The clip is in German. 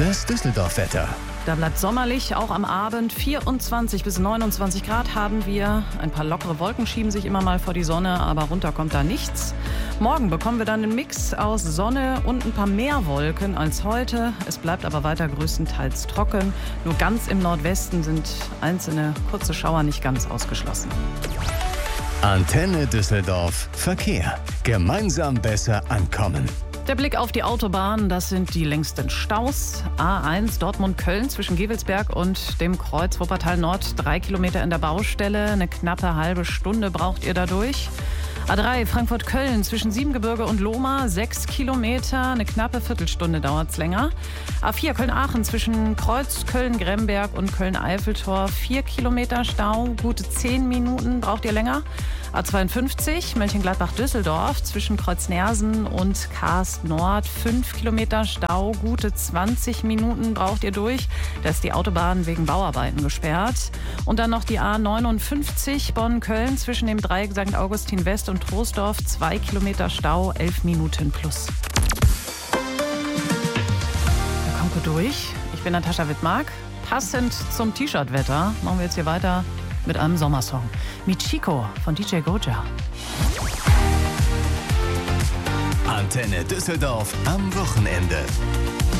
Das Düsseldorf-Wetter. Da bleibt sommerlich, auch am Abend. 24 bis 29 Grad haben wir. Ein paar lockere Wolken schieben sich immer mal vor die Sonne, aber runter kommt da nichts. Morgen bekommen wir dann einen Mix aus Sonne und ein paar mehr Wolken als heute. Es bleibt aber weiter größtenteils trocken. Nur ganz im Nordwesten sind einzelne kurze Schauer nicht ganz ausgeschlossen. Antenne Düsseldorf Verkehr. Gemeinsam besser ankommen. Der Blick auf die Autobahn, das sind die längsten Staus. A1 Dortmund-Köln zwischen Gevelsberg und dem Kreuz Wuppertal Nord, 3 Kilometer in der Baustelle. Eine knappe halbe Stunde braucht ihr dadurch. A3 Frankfurt-Köln zwischen Siebengebirge und Lohmar, 6 Kilometer, eine knappe Viertelstunde dauert es länger. A4 Köln-Aachen zwischen Kreuz Köln-Gremberg und Köln-Eiffeltor, 4 Kilometer Stau, gute 10 Minuten braucht ihr länger. A52 Mönchengladbach-Düsseldorf zwischen Kreuz-Nersen und Karst Nord, 5 Kilometer Stau, gute 20 Minuten braucht ihr durch. Da ist die Autobahn wegen Bauarbeiten gesperrt. Und dann noch die A59 Bonn-Köln zwischen dem Dreieck St. Augustin West und Troisdorf, 2 Kilometer Stau, 11 Minuten plus. Da kommt gut durch. Ich bin Natascha Wittmark. Passend zum T-Shirt-Wetter machen wir jetzt hier weiter mit einem Sommersong. Michiko von DJ Goja. Antenne Düsseldorf am Wochenende.